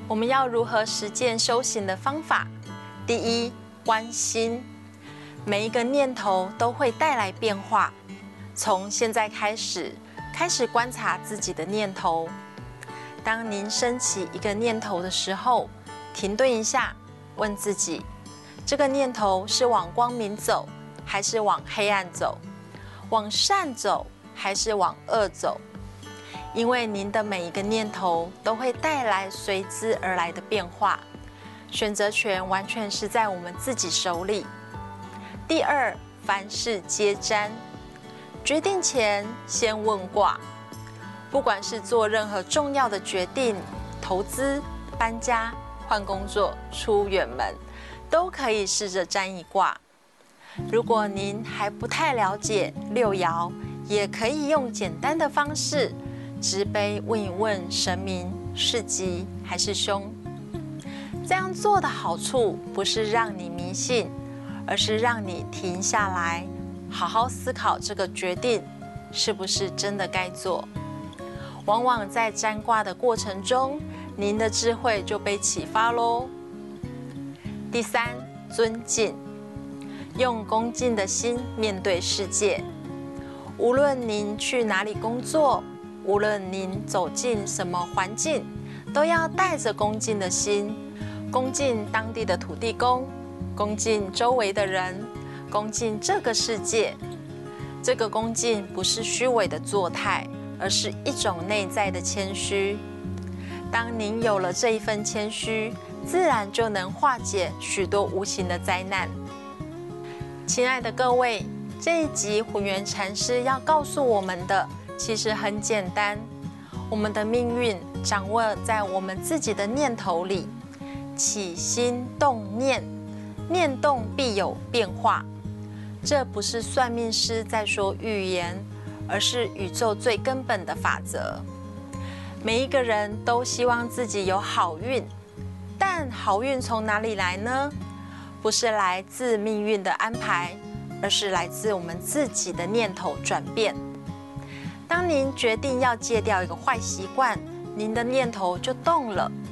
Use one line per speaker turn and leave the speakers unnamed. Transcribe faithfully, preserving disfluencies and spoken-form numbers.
我们要如何实践修行的方法？第一，观心。每一个念头都会带来变化，从现在开始，开始观察自己的念头。当您升起一个念头的时候，停顿一下，问自己：这个念头是往光明走，还是往黑暗走？往善走，还是往恶走？因为您的每一个念头都会带来随之而来的变化，选择权完全是在我们自己手里。第二，凡事皆占，决定前先问卦。不管是做任何重要的决定，投资、搬家、换工作、出远门，都可以试着占一卦。如果您还不太了解六爻，也可以用简单的方式直杯问一问神明是吉还是凶。这样做的好处不是让你迷信，而是让你停下来，好好思考这个决定是不是真的该做。往往在占卦的过程中，您的智慧就被启发咯。第三，尊敬，用恭敬的心面对世界。无论您去哪里工作，无论您走进什么环境，都要带着恭敬的心，恭敬当地的土地公，恭敬周围的人，恭敬这个世界。这个恭敬不是虚伪的作态，而是一种内在的谦虚。当您有了这一份谦虚，自然就能化解许多无形的灾难。亲爱的各位，这一集混元禅师要告诉我们的其实很简单，我们的命运掌握在我们自己的念头里。起心动念，念动必有变化。这不是算命师在说预言，而是宇宙最根本的法则。每一个人都希望自己有好运，但好运从哪里来呢？不是来自命运的安排，而是来自我们自己的念头转变。当您决定要戒掉一个坏习惯，您的念头就动了，